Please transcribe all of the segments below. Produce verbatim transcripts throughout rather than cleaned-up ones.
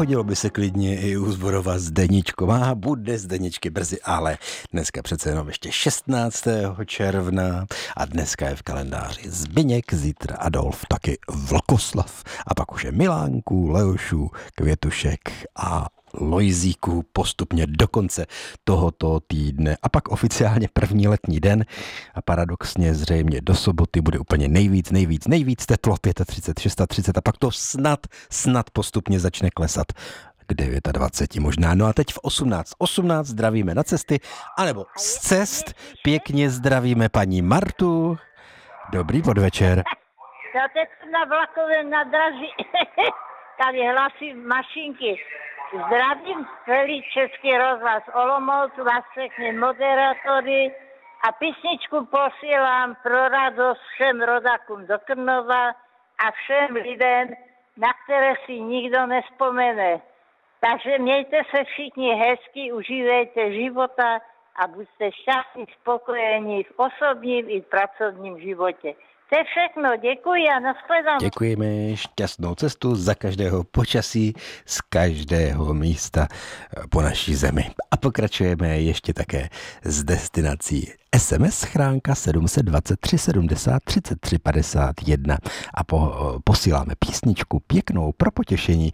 hodilo by se klidně i u Zborova Zdeníčková, bude Zdeníčky brzy, ale dneska přece jenom ještě šestnáctého června a dneska je v kalendáři Zbyněk, zítra Adolf, taky Vlkoslav a pak už je Milánků, Leošů, Květušek a Lojzíků postupně do konce tohoto týdne a pak oficiálně první letní den a paradoxně zřejmě do soboty bude úplně nejvíc, nejvíc, nejvíc teplo třicet pět, třicet šest a pak to snad, snad postupně začne klesat k dvacet devět možná. No a teď v osmnáct osmnáct zdravíme na cesty, anebo z cest pěkně zdravíme paní Martu. Dobrý podvečer. Já teď jsem na vlakovém nádraží, tady hlasí mašinky. Zdravím celý Český rozhlas Olomouc, vás všechny moderátory a písničku posílám pro radost všem rodákům do Krnova a všem lidem, na které si nikdo nespomene. Takže mějte se všichni hezky, užívejte života a buďte šťastní, spokojení v osobním i pracovním životě. To je všechno, děkuji a nashledanou. Děkujeme, šťastnou cestu za každého počasí, z každého místa po naší zemi. A pokračujeme ještě také s destinací es em es schránka sedm set dvacet tři sedmdesát třicet tři padesát jedna a po, posíláme písničku pěknou pro potěšení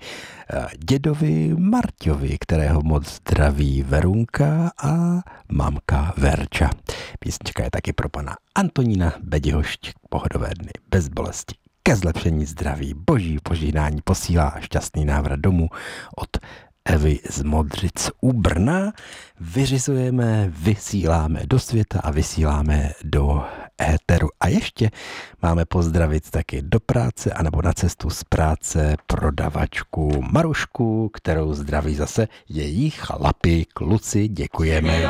dědovi Marťovi, kterého moc zdraví Verunka a mamka Verča. Písnička je taky pro pana Antonína Bedihošť, pohodové dny bez bolesti. Ke zlepšení zdraví, boží požehnání posílá šťastný návrat domů od Evy z Modřic u Brna. Vyřizujeme, vysíláme do světa a vysíláme do éteru. A ještě máme pozdravit taky do práce anebo na cestu z práce prodavačku Marušku, kterou zdraví zase její chlapi, kluci. Děkujeme.